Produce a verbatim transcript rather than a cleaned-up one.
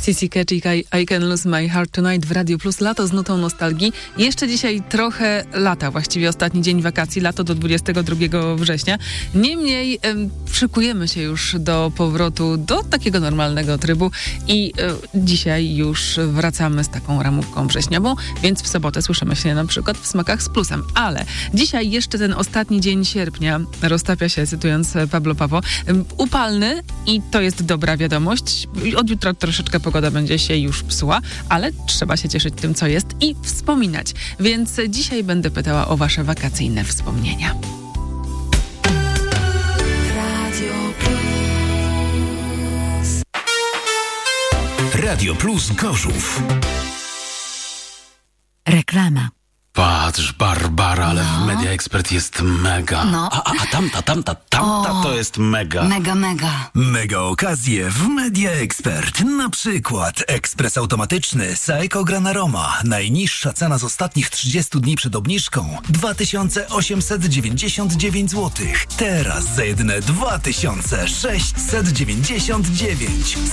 Sissy Catch i I Can Lose My Heart Tonight w Radio Plus. Lato z nutą nostalgii. Jeszcze dzisiaj trochę lata, właściwie ostatni dzień wakacji, lato do dwudziestego drugiego września. Niemniej em, szykujemy się już do powrotu do takiego normalnego trybu i e, dzisiaj już wracamy z taką ramówką wrześniową, więc w sobotę słyszymy się na przykład w Smakach z Plusem. Ale dzisiaj jeszcze ten ostatni dzień sierpnia roztapia się, cytując Pablo Papo, em, upalny i to jest dobra wiadomość. Od jutra troszeczkę pogoda będzie się już psuła, ale trzeba się cieszyć tym, co jest i wspominać. Więc dzisiaj będę pytała o wasze wakacyjne wspomnienia. Radio Plus. Radio Plus Gorzów. Reklama. Patrz, Barbara, ale No. w Media Expert jest mega. No. A, a, a tamta, tamta, tamta O. to jest mega. Mega, mega. Mega okazje w Media Expert. Na przykład ekspres automatyczny Saeco Granaroma. Najniższa cena z ostatnich trzydziestu dni przed obniżką dwa tysiące osiemset dziewięćdziesiąt dziewięć złotych. Teraz za jedyne dwa tysiące sześćset dziewięćdziesiąt dziewięć.